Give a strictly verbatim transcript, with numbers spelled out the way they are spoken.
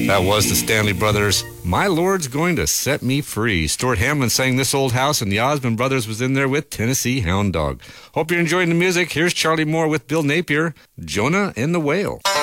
That was the Stanley Brothers. My Lord's Going to Set Me Free. Stuart Hamlin sang This Old House, and the Osmond Brothers was in there with Tennessee Hound Dog. Hope you're enjoying the music. Here's Charlie Moore with Bill Napier, Jonah and the Whale.